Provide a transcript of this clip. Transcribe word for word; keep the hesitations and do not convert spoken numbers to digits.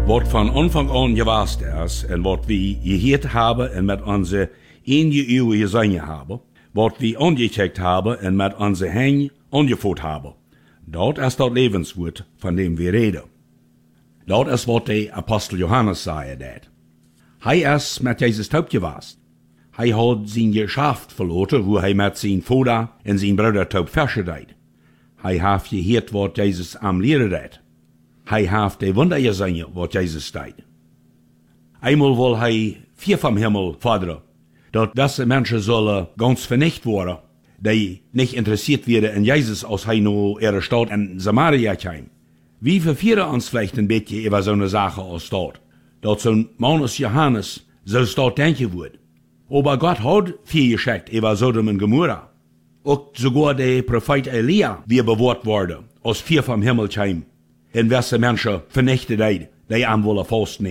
Wat von Anfang an gewast ist und wat wir gehört haben und mit unsere einige Ehe gesehen haben, wat wir angecheckt haben und mit unsere Hände angeführt haben. Dort ist das Lebenswort, von dem wir reden. Dort ist, was der Apostel Johannes sagt. Er ist mit Jesus taub gewesen. Er hat sein Geschäft verloren, wo er mit seinem Vater und seinem Bruder taub verschiedert. Er hat gehört, was Jesus am Lehren hat. Er hat die Wunder gesehen, was Jesus steht. Einmal will er vier vom Himmel fordern, dass diese Menschen sollen ganz vernichtet werden, die nicht interessiert werden in Jesus, als er nur ihre Stadt in Samaria kam. Wie verführen uns vielleicht ein bisschen über so eine Sache als dort, dass so ein Mann als Johannes so dort denken wird. Aber Gott hat viel geschickt über Sodom und Gomorra. Auch sogar der Prophet Elia wird bewahrt worden, als vier vom Himmel kam, in welche Menschen vernichtet hat, die am wohl fast